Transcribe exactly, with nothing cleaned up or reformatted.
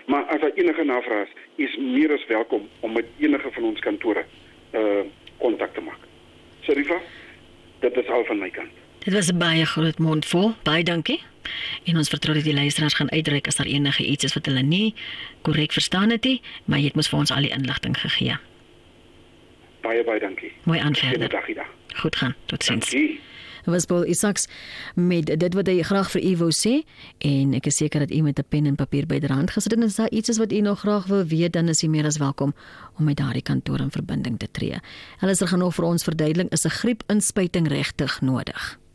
Maar as daar enige navraag is, is meer as welkom om met enige van ons kantore kontak uh, te maak. Sharifa, dit is al van my kant. Dit was 'n baie groot mond vol. Baie dankie. En ons vertrou dat die luisteraars gaan uitreik as daar enige iets is wat hulle nie korrek verstaan het nie, maar jy het mos vir ons al die inligting gegee. Baie, baie dankie. Mooi aan verder. Goed gaan, tot ziens. Dankie. Was Paul Isaacs met dit wat hy graag vir u wou sê, en ek is seker dat u met 'n pen en papier byderhand gesit het, en as daar iets is wat u nog graag wil weet, dan is u meer as welkom om met daardie kantoor in verbinding te tree. Hulle sê gaan nog vir ons verduidelik, is 'n griepinspuiting regtig nodig?